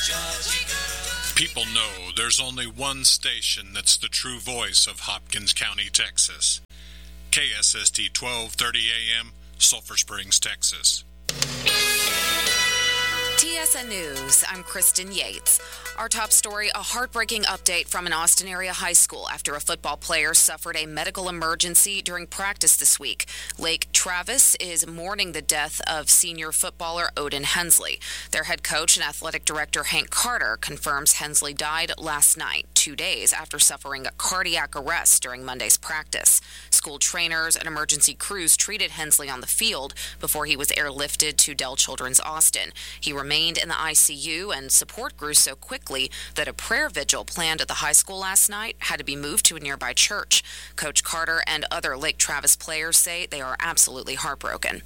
People know there's only one station that's the true voice of Hopkins County, Texas. KSST 1230 AM, Sulphur Springs, Texas. TSN News, I'm Kristen Yates. Our top story, a heartbreaking update from an Austin area high school after a football player suffered a medical emergency during practice this week. Lake Travis is mourning the death of senior footballer Odin Hensley. Their head coach and athletic director Hank Carter confirms Hensley died last night, 2 days after suffering a cardiac arrest during Monday's practice. School trainers and emergency crews treated Hensley on the field before he was airlifted to Dell Children's Austin. He remained in the ICU, and support grew so quickly that a prayer vigil planned at the high school last night had to be moved to a nearby church. Coach Carter and other Lake Travis players say they are absolutely heartbroken.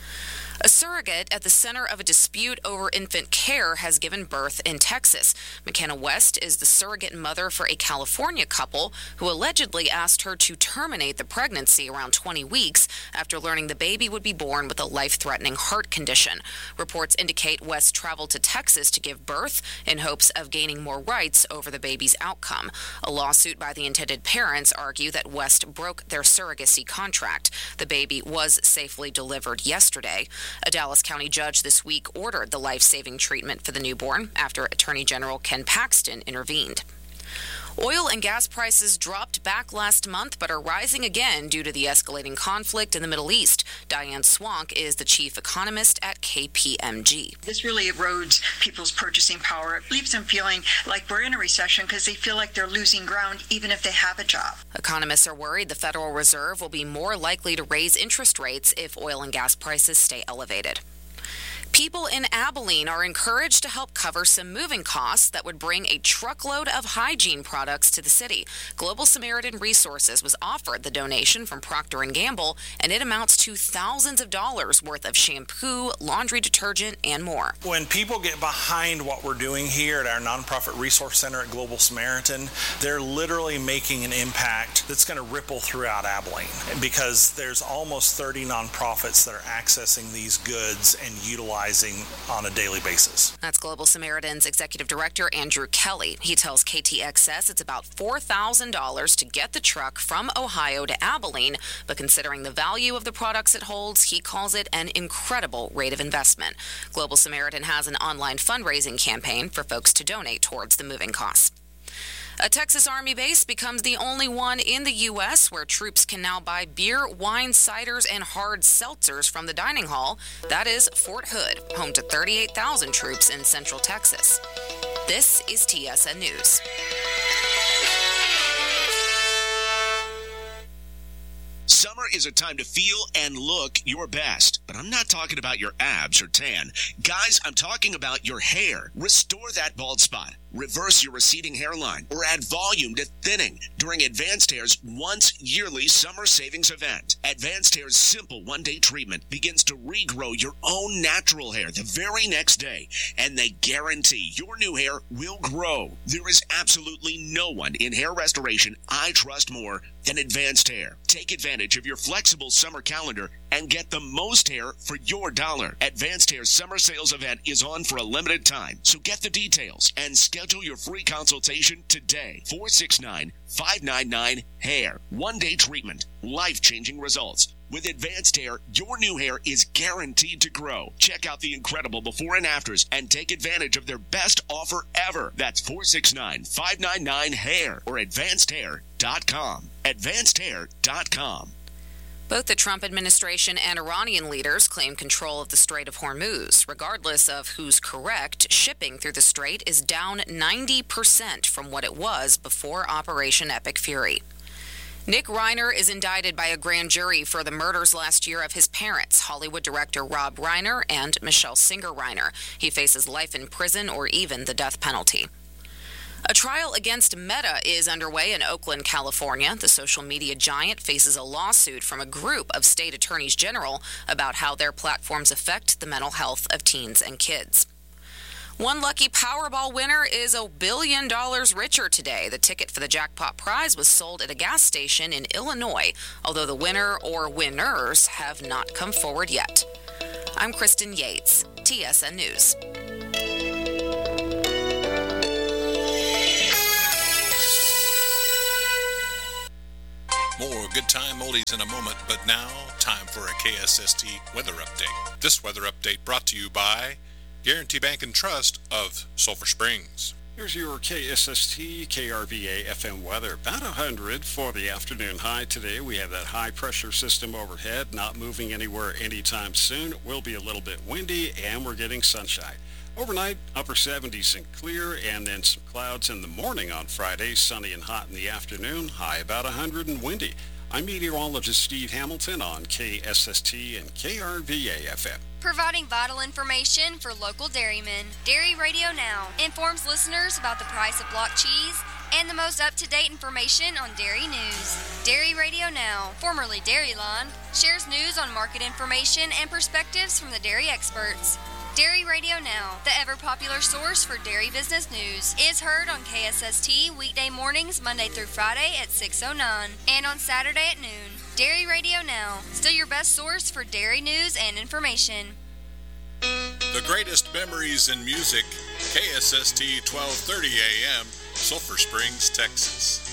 A surrogate at the center of a dispute over infant care has given birth in Texas. McKenna West is the surrogate mother for a California couple who allegedly asked her to terminate the pregnancy around 20 weeks after learning the baby would be born with a life-threatening heart condition. Reports indicate West traveled to Texas to give birth in hopes of gaining more rights over the baby's outcome. A lawsuit by the intended parents argue that West broke their surrogacy contract. The baby was safely delivered yesterday. A Dallas County judge this week ordered the life-saving treatment for the newborn after Attorney General Ken Paxton intervened. Oil and gas prices dropped back last month but are rising again due to the escalating conflict in the Middle East. Diane Swank is the chief economist at KPMG. This really erodes people's purchasing power. It leaves them feeling like we're in a recession because they feel like they're losing ground even if they have a job. Economists are worried the Federal Reserve will be more likely to raise interest rates if oil and gas prices stay elevated. People in Abilene are encouraged to help cover some moving costs that would bring a truckload of hygiene products to the city. Global Samaritan Resources was offered the donation from Procter & Gamble, and it amounts to thousands of dollars worth of shampoo, laundry detergent, and more. When people get behind what we're doing here at our nonprofit resource center at Global Samaritan, they're literally making an impact that's going to ripple throughout Abilene, because there's almost 30 nonprofits that are accessing these goods and utilizing on a daily basis. That's Global Samaritan's Executive Director Andrew Kelly. He tells KTXS it's about $4,000 to get the truck from Ohio to Abilene, but considering the value of the products it holds, he calls it an incredible rate of investment. Global Samaritan has an online fundraising campaign for folks to donate towards the moving costs. A Texas Army base becomes the only one in the U.S. where troops can now buy beer, wine, ciders, and hard seltzers from the dining hall. That is Fort Hood, home to 38,000 troops in Central Texas. This is TSN News. Summer is a time to feel and look your best, but I'm not talking about your abs or tan. Guys, I'm talking about your hair. Restore that bald spot, reverse your receding hairline, or add volume to thinning during Advanced Hair's once yearly summer savings event. Advanced Hair's simple one-day treatment begins to regrow your own natural hair the very next day, and they guarantee your new hair will grow. There is absolutely no one in hair restoration I trust more than Advanced Hair. Take advantage of your flexible summer calendar and get the most hair for your dollar. Advanced Hair's summer sales event is on for a limited time, so get the details and schedule your free consultation today. 469-599-HAIR. One-day treatment, life-changing results. With Advanced Hair, your new hair is guaranteed to grow. Check out the incredible before and afters and take advantage of their best offer ever. That's 469-599-HAIR or advancedhair.com. advancedhair.com. Both the Trump administration and Iranian leaders claim control of the Strait of Hormuz. Regardless of who's correct, shipping through the strait is down 90% from what it was before Operation Epic Fury. Nick Reiner is indicted by a grand jury for the murders last year of his parents, Hollywood director Rob Reiner and Michelle Singer Reiner. He faces life in prison or even the death penalty. A trial against Meta is underway in Oakland, California. The social media giant faces a lawsuit from a group of state attorneys general about how their platforms affect the mental health of teens and kids. One lucky Powerball winner is $1 billion richer today. The ticket for the jackpot prize was sold at a gas station in Illinois, although the winner or winners have not come forward yet. I'm Kristen Yates, TSN News. oldies in a moment, but now, time for a KSST weather update. This weather update brought to you by Guarantee Bank and Trust of Sulphur Springs. Here's your KSST KRVA FM weather. About 100 for the afternoon high today. We have that high pressure system overhead, not moving anywhere anytime soon. It will be a little bit windy, and we're getting sunshine. Overnight, upper 70s and clear, and then some clouds in the morning on Friday, sunny and hot in the afternoon, high about 100 and windy. I'm meteorologist Steve Hamilton on KSST and KRVA FM. Providing vital information for local dairymen. Dairy Radio Now informs listeners about the price of block cheese and the most up-to-date information on dairy news. Dairy Radio Now, formerly Dairyline, shares news on market information and perspectives from the dairy experts. Dairy Radio Now, the ever-popular source for dairy business news, is heard on KSST weekday mornings Monday through Friday at 6:09 and on Saturday at noon. Dairy Radio Now, still your best source for dairy news and information. The greatest memories in music, KSST 1230 AM, Sulphur Springs, Texas.